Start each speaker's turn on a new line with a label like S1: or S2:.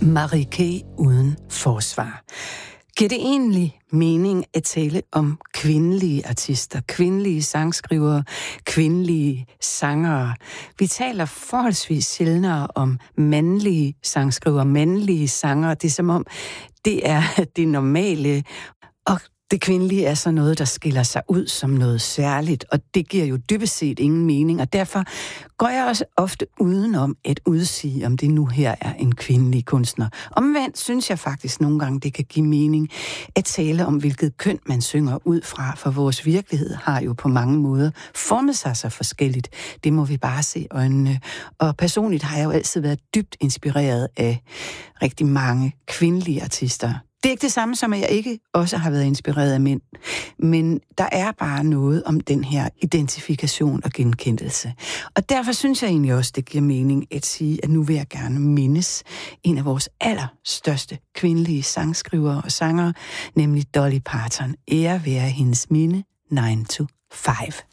S1: Marie Kay uden forsvar. Giver det egentlig mening at tale om kvindelige artister, kvindelige sangskrivere, kvindelige sangere? Vi taler forholdsvis sjældnere om mandlige sangskrivere, mandlige sangere. Det er som om, det er det normale, og det kvindelige er så noget, der skiller sig ud som noget særligt, og det giver jo dybest set ingen mening, og derfor går jeg også ofte udenom at udsige, om det nu her er en kvindelig kunstner. Omvendt synes jeg faktisk nogle gange, det kan give mening at tale om, hvilket køn man synger ud fra, for vores virkelighed har jo på mange måder formet sig så forskelligt. Det må vi bare se i øjnene. Og personligt har jeg jo altid været dybt inspireret af rigtig mange kvindelige artister. Det er ikke det samme som, at jeg ikke også har været inspireret af mænd. Men der er bare noget om den her identifikation og genkendelse. Og derfor synes jeg egentlig også, det giver mening at sige, at nu vil jeg gerne mindes en af vores allerstørste kvindelige sangskrivere og sangere, nemlig Dolly Parton. Ære være hendes minde 9 to 5.